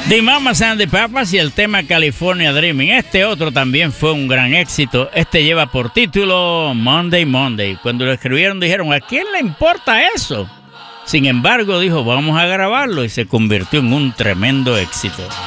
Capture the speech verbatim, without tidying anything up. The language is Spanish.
The Mamas and the Papas y el tema California Dreaming. Este otro también fue un gran éxito. Este lleva por título Monday Monday. Cuando lo escribieron dijeron, ¿a quién le importa eso? Sin embargo, dijo, vamos a grabarlo y se convirtió en un tremendo éxito.